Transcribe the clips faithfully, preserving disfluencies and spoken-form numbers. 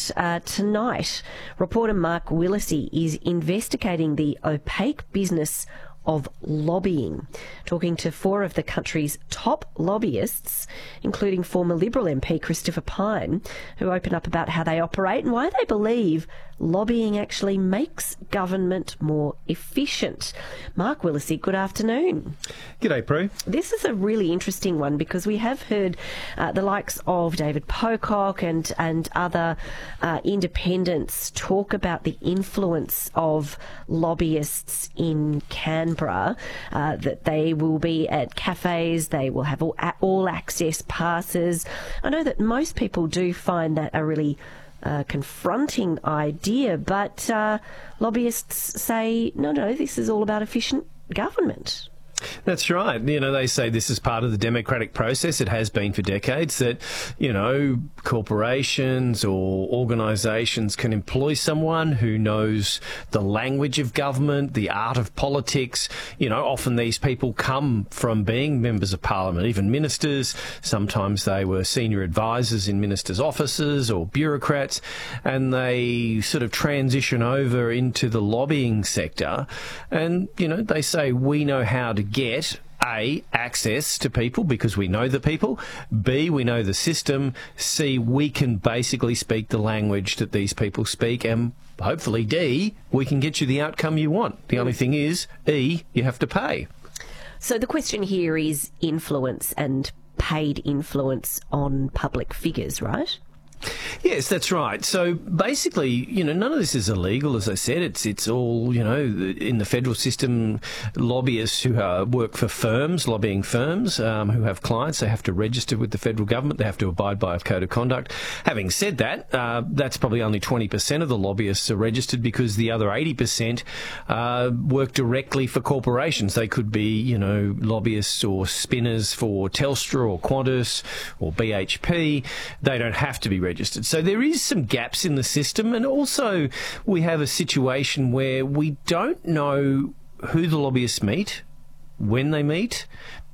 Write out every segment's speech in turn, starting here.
but uh, tonight, reporter Mark Willesee is investigating the opaque business of lobbying, talking to four of the country's top lobbyists, including former Liberal M P Christopher Pyne, who open up about how they operate and why they believe lobbying actually makes government more efficient. Mark Willesee, good afternoon. G'day, Prue. This is a really interesting one because we have heard uh, the likes of David Pocock and, and other uh, independents talk about the influence of lobbyists in Canberra, uh, that they will be at cafes, they will have all, all access passes. I know that most people do find that a really Uh, confronting idea, but uh, lobbyists say, no, no, this is all about efficient government. That's right. You know, they say this is part of the democratic process. It has been for decades that, you know, corporations or organisations can employ someone who knows the language of government, the art of politics. You know, often these people come from being members of parliament, even ministers. Sometimes they were senior advisors in ministers' offices or bureaucrats, and they sort of transition over into the lobbying sector. And, you know, they say we know how to get A, access to people because we know the people, B, we know the system, C, we can basically speak the language that these people speak, and hopefully D, we can get you the outcome you want. The only thing is, E, you have to pay. So the question here is influence and paid influence on public figures, right? Yes, that's right. So basically, you know, none of this is illegal, as I said. It's it's all, you know, in the federal system, lobbyists who uh, work for firms, lobbying firms, um, who have clients, they have to register with the federal government. They have to abide by a code of conduct. Having said that, uh, that's probably only twenty percent of the lobbyists are registered because the other eighty percent uh, work directly for corporations. They could be, you know, lobbyists or spinners for Telstra or Qantas or B H P. They don't have to be registered. So there is some gaps in the system, and also we have a situation where we don't know who the lobbyists meet, when they meet,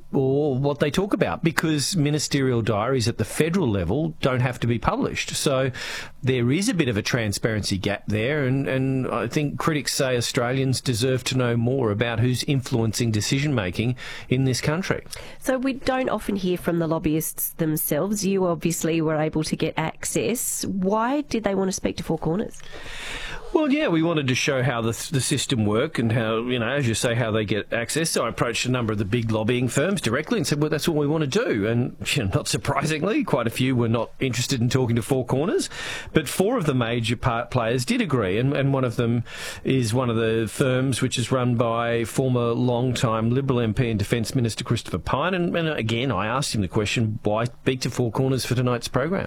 or what they talk about, because ministerial diaries at the federal level don't have to be published. So there is a bit of a transparency gap there, and, and I think critics say Australians deserve to know more about who's influencing decision-making in this country. So we don't often hear from the lobbyists themselves. You obviously were able to get access. Why did they want to speak to Four Corners? Well, yeah, we wanted to show how the, the system worked and how, you know, as you say, how they get access. So I approached a number of the big lobbying firms directly and said, well, that's what we want to do. And, you know, not surprisingly, quite a few were not interested in talking to Four Corners. But four of the major part players did agree. And, and one of them is one of the firms which is run by former long-time Liberal M P and Defence Minister Christopher Pyne. And, and again, I asked him the question, why speak to Four Corners for tonight's program?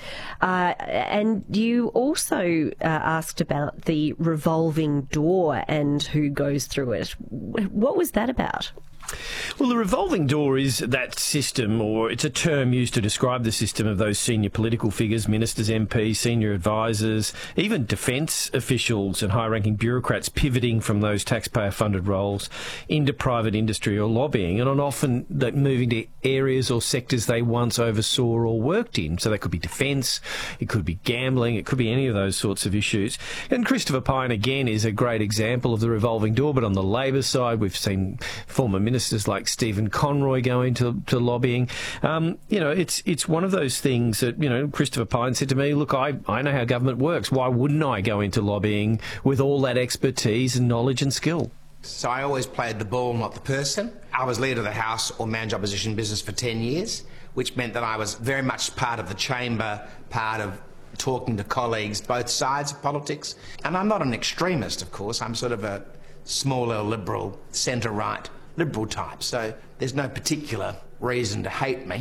Uh, and you also uh, asked about the revolving door and who goes through it. What was that about? Well, the revolving door is that system, or it's a term used to describe the system of those senior political figures, ministers, M Ps, senior advisors, even defence officials and high-ranking bureaucrats pivoting from those taxpayer-funded roles into private industry or lobbying, and on often that moving to areas or sectors they once oversaw or worked in. So that could be defence, it could be gambling, it could be any of those sorts of issues. And Christopher Pyne, again, is a great example of the revolving door, but on the Labor side, we've seen former ministers Ministers like Stephen Conroy go into to lobbying. Um, you know, it's it's one of those things that, you know, Christopher Pyne said to me, look, I, I know how government works. Why wouldn't I go into lobbying with all that expertise and knowledge and skill? So I always played the ball, not the person. I was leader of the House or managed opposition business for ten years, which meant that I was very much part of the chamber, part of talking to colleagues, both sides of politics. And I'm not an extremist, of course. I'm sort of a small L liberal, centre-right liberal type, so there's no particular reason to hate me.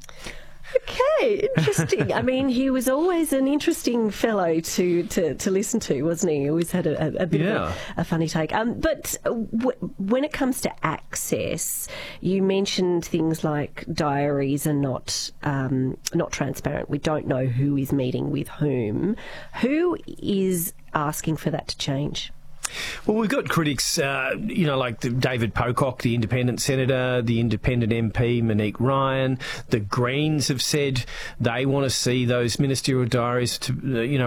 Okay, interesting. I mean, he was always an interesting fellow to, to, to listen to, wasn't he? He always had a, a bit yeah. of a, a funny take. Um, but w when it comes to access, you mentioned things like diaries are not um, not transparent. We don't know who is meeting with whom. Who is asking for that to change? Well, we've got critics, uh, you know, like the David Pocock, the independent senator, the independent M P, Monique Ryan. The Greens have said they want to see those ministerial diaries, to, uh, you know,